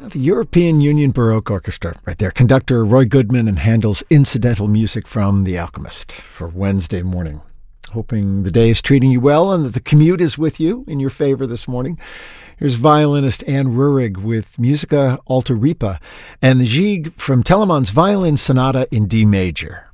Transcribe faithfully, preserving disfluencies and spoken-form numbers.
The European Union Baroque Orchestra, right there. Conductor Roy Goodman and Handel's incidental music from The Alchemist for Wednesday morning. Hoping the day is treating you well and that the commute is with you in your favor this morning. Here's violinist Anne Rurig with Musica Alta Ripa and the Gigue from Telemann's Violin Sonata in D major.